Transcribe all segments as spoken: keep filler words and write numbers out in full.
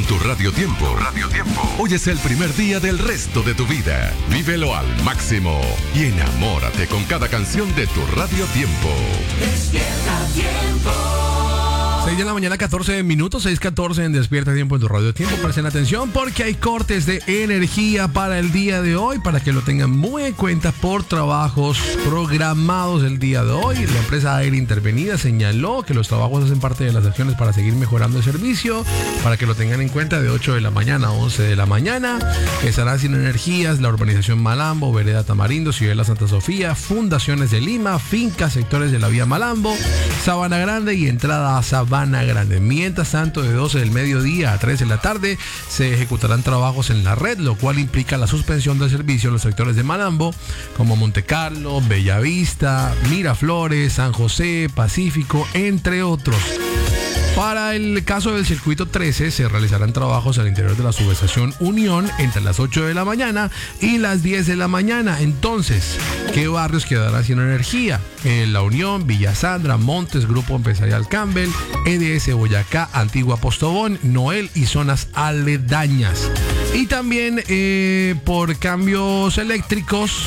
tu Radio Tiempo. Radio Tiempo. Hoy es el primer día del resto de tu vida. Vívelo al máximo y enamórate con cada canción de tu Radio Tiempo. Despierta Tiempo. seis de la mañana, catorce minutos, seis catorce en Despierta Tiempo en tu Radio Tiempo. Presten atención porque hay cortes de energía para el día de hoy, para que lo tengan muy en cuenta por trabajos programados el día de hoy. La empresa Aire Intervenida señaló que los trabajos hacen parte de las acciones para seguir mejorando el servicio, para que lo tengan en cuenta de ocho de la mañana a once de la mañana. Estará sin energías la urbanización Malambo, Vereda Tamarindo, Ciudadela Santa Sofía, Fundaciones de Lima, fincas, sectores de la vía Malambo, Sabana Grande y entrada a Sabana Grande. Mientras tanto, de doce del mediodía a tres de la tarde se ejecutarán trabajos en la red, lo cual implica la suspensión del servicio en los sectores de Malambo, como Montecarlo, Bellavista, Miraflores, San José, Pacífico, entre otros. Para el caso del circuito trece se realizarán trabajos al interior de la subestación Unión entre las ocho de la mañana y las diez de la mañana. Entonces, ¿qué barrios quedarán sin energía? En La Unión, Villa Sandra, Montes, Grupo Empresarial Campbell, E D S Boyacá, Antigua Postobón, Noel y zonas aledañas. Y también eh, por cambios eléctricos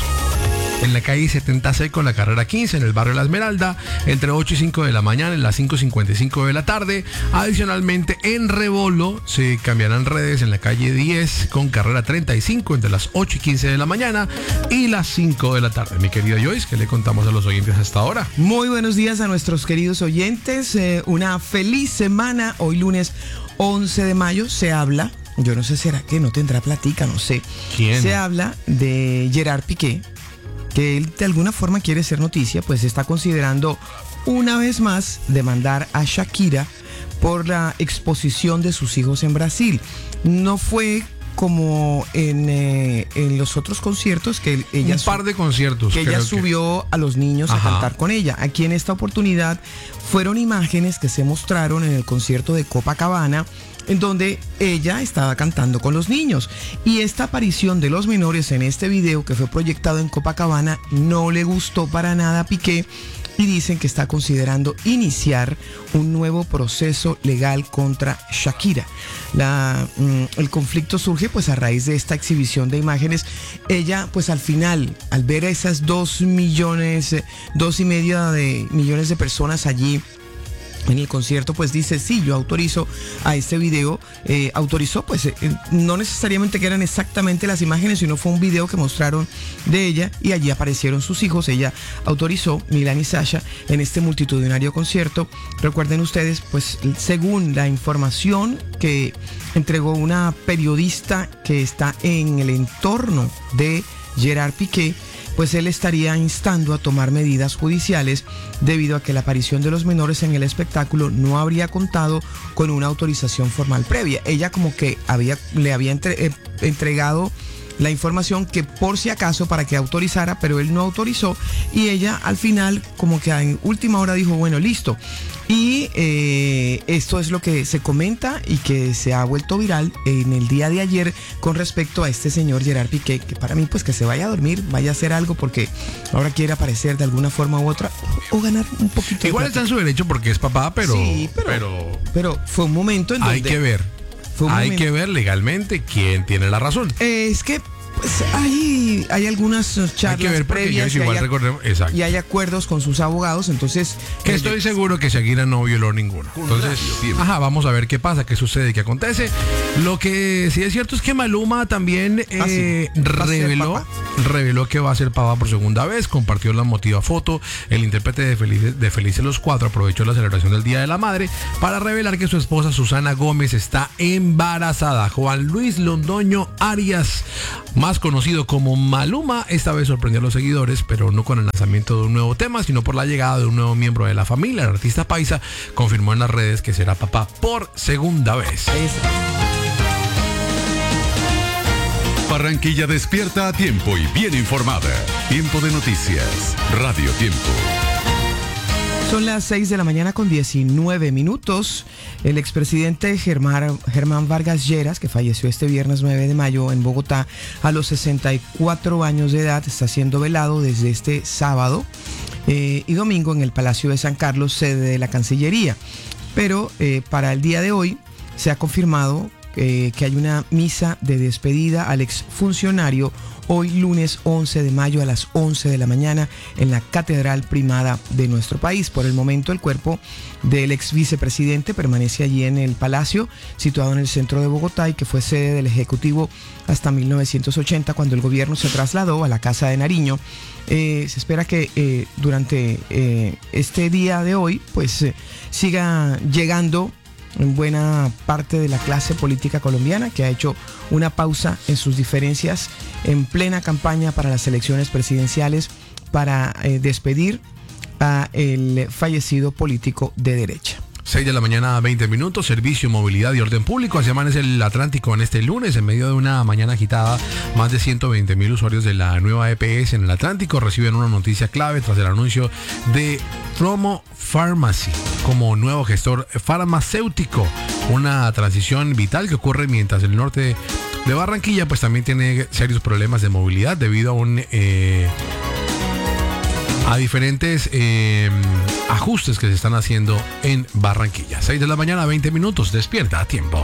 en la calle setenta y seis con la carrera quince en el barrio La Esmeralda, entre ocho y cinco de la mañana, en las cinco cincuenta y cinco de la tarde. Adicionalmente, en Rebolo se cambiarán redes en la calle diez con carrera treinta y cinco entre las ocho y quince de la mañana y las cinco de la tarde. Mi querida Joyce, ¿qué le contamos a los oyentes hasta ahora? Muy buenos días a nuestros queridos oyentes. Eh, una feliz semana. Hoy lunes once de mayo se habla, yo no sé, será que no tendrá platica, no sé. ¿Quién? Se habla de Gerard Piqué, que él de alguna forma quiere ser noticia, pues está considerando una vez más demandar a Shakira por la exposición de sus hijos en Brasil. No fue como en, eh, en los otros conciertos que ella un par de conciertos que ella subió que... a los niños Ajá. a cantar con ella. Aquí en esta oportunidad fueron imágenes que se mostraron en el concierto de Copacabana, en donde ella estaba cantando con los niños. Y esta aparición de los menores en este video que fue proyectado en Copacabana no le gustó para nada a Piqué, y dicen que está considerando iniciar un nuevo proceso legal contra Shakira. La, mm, el conflicto surge pues a raíz de esta exhibición de imágenes. Ella pues al final, al ver a esas dos millones, dos y media de millones de personas allí en el concierto, pues dice, sí, yo autorizo a este video, eh, autorizó, pues eh, no necesariamente que eran exactamente las imágenes, sino fue un video que mostraron de ella y allí aparecieron sus hijos. Ella autorizó, Milan y Sasha, en este multitudinario concierto. Recuerden ustedes, pues según la información que entregó una periodista que está en el entorno de Gerard Piqué, pues él estaría instando a tomar medidas judiciales debido a que la aparición de los menores en el espectáculo no habría contado con una autorización formal previa. Ella como que había, le había entre, eh, entregado la información que por si acaso para que autorizara, pero él no autorizó, y ella al final como que en última hora dijo, bueno, listo. Y eh, esto es lo que se comenta y que se ha vuelto viral en el día de ayer con respecto a este señor Gerard Piqué, que para mí pues que se vaya a dormir, vaya a hacer algo, porque ahora quiere aparecer de alguna forma u otra o ganar un poquito. Igual de está en su derecho porque es papá, pero sí, pero, pero, pero fue un momento en donde hay que ver, hay momento. que ver legalmente quién tiene la razón. Eh, es que pues hay, hay algunas charlas hay que ver previas igual y, hay, recordemos, exacto. y hay acuerdos con sus abogados, entonces que estoy de... seguro que Shakira no violó ninguno. Entonces, ajá, vamos a ver qué pasa, qué sucede, qué acontece. Lo que sí es cierto es que Maluma también eh, ah, sí. reveló reveló que va a ser papá por segunda vez. Compartió la emotiva foto. El intérprete de Felices, de Felices los Cuatro aprovechó la celebración del Día de la Madre para revelar que su esposa Susana Gómez está embarazada. Juan Luis Londoño Arias, más conocido como Maluma, esta vez sorprendió a los seguidores, pero no con el lanzamiento de un nuevo tema, sino por la llegada de un nuevo miembro de la familia. El artista paisa confirmó en las redes que será papá por segunda vez. Barranquilla despierta a tiempo y bien informada. Tiempo de noticias. Radio Tiempo. Son las seis de la mañana con diecinueve minutos. El expresidente Germán, Germán Vargas Lleras, que falleció este viernes nueve de mayo en Bogotá a los sesenta y cuatro años de edad, está siendo velado desde este sábado eh, y domingo en el Palacio de San Carlos, sede de la Cancillería. Pero eh, para el día de hoy se ha confirmado eh, que hay una misa de despedida al exfuncionario hoy lunes once de mayo a las once de la mañana en la Catedral Primada de nuestro país. Por el momento el cuerpo del ex vicepresidente permanece allí en el Palacio, situado en el centro de Bogotá y que fue sede del Ejecutivo hasta mil novecientos ochenta, cuando el gobierno se trasladó a la Casa de Nariño. Eh, se espera que eh, durante eh, este día de hoy pues eh, siga llegando en buena parte de la clase política colombiana, que ha hecho una pausa en sus diferencias en plena campaña para las elecciones presidenciales para eh, despedir a el fallecido político de derecha. seis de la mañana, veinte minutos, servicio, movilidad y orden público. Así amanece el Atlántico en este lunes, en medio de una mañana agitada. Más de ciento veinte mil usuarios de la nueva E P S en el Atlántico reciben una noticia clave tras el anuncio de Promo Pharmacy como nuevo gestor farmacéutico. Una transición vital que ocurre mientras el norte de Barranquilla pues también tiene serios problemas de movilidad debido a un... Eh, a diferentes eh, ajustes que se están haciendo en Barranquilla. seis de la mañana, veinte minutos, despierta a tiempo.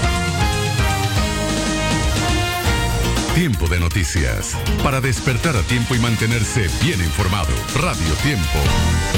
Tiempo de noticias. Para despertar a tiempo y mantenerse bien informado. Radio Tiempo.